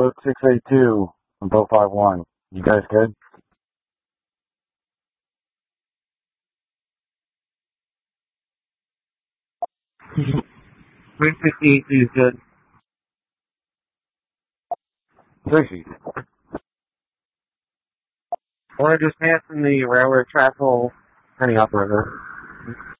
Boat 682 and Boat 51. You guys good? 358 is good. Tracy. We're just passing the railroad track hole heading upriver.